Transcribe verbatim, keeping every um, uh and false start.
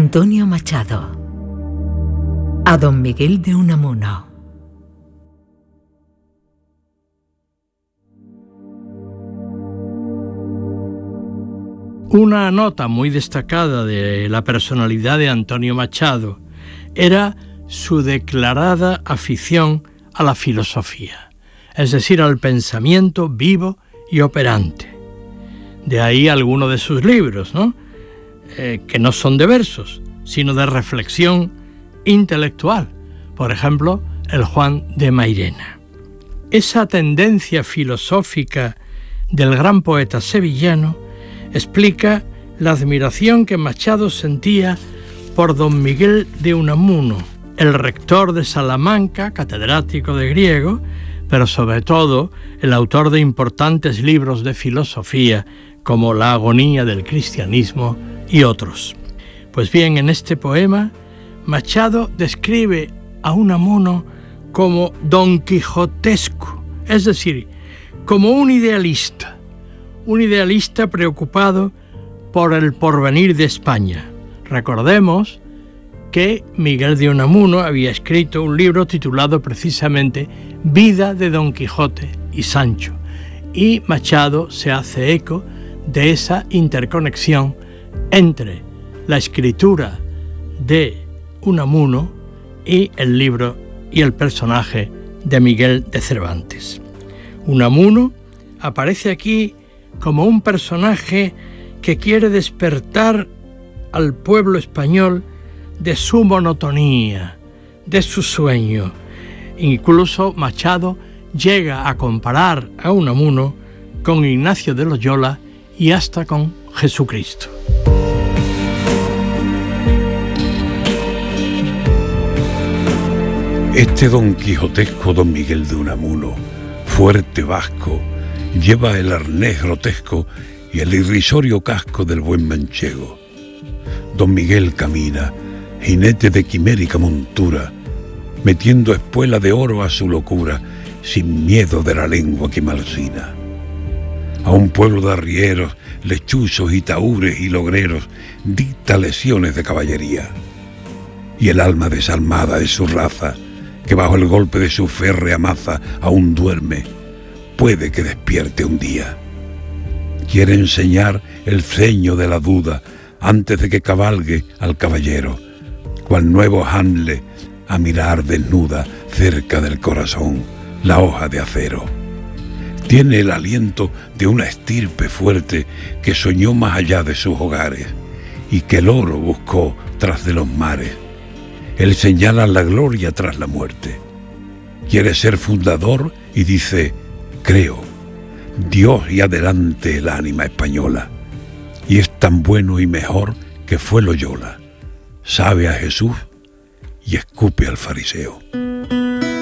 Antonio Machado. A don Miguel de Unamuno. Una nota muy destacada de la personalidad de Antonio Machado era su declarada afición a la filosofía, es decir, al pensamiento vivo y operante. De ahí algunos de sus libros, ¿no? Eh, que no son de versos, sino de reflexión intelectual. Por ejemplo, el Juan de Mairena. Esa tendencia filosófica del gran poeta sevillano explica la admiración que Machado sentía por don Miguel de Unamuno, el rector de Salamanca, catedrático de griego, pero sobre todo el autor de importantes libros de filosofía como La agonía del cristianismo y otros. Pues bien, en este poema, Machado describe a Unamuno como don quijotesco, es decir, como un idealista, un idealista preocupado por el porvenir de España. Recordemos que Miguel de Unamuno había escrito un libro titulado precisamente Vida de Don Quijote y Sancho, y Machado se hace eco de esa interconexión entre la escritura de Unamuno y el libro y el personaje de Miguel de Cervantes. Unamuno aparece aquí como un personaje que quiere despertar al pueblo español de su monotonía, de su sueño. Incluso Machado llega a comparar a Unamuno con Ignacio de Loyola y hasta con Jesucristo. Este don quijotesco don Miguel de Unamuno, fuerte vasco, lleva el arnés grotesco y el irrisorio casco del buen manchego. Don Miguel camina, jinete de quimérica montura, metiendo espuela de oro a su locura, sin miedo de la lengua que malsina. A un pueblo de arrieros, lechuzos y tahúres y logreros, dicta lecciones de caballería. Y el alma desalmada de su raza, que bajo el golpe de su férrea maza aún duerme, puede que despierte un día. Quiere enseñar el ceño de la duda antes de que cabalgue al caballero, cual nuevo Hamlet a mirar desnuda cerca del corazón la hoja de acero. Tiene el aliento de una estirpe fuerte que soñó más allá de sus hogares y que el oro buscó tras de los mares. Él señala la gloria tras la muerte. Quiere ser fundador y dice: creo, Dios y adelante el ánima española. Y es tan bueno y mejor que fue Loyola. Sabe a Jesús y escupe al fariseo.